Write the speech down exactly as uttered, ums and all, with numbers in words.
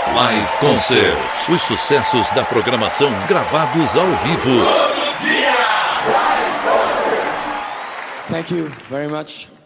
Live Concert. Os sucessos da programação gravados ao vivo. Thank you very much.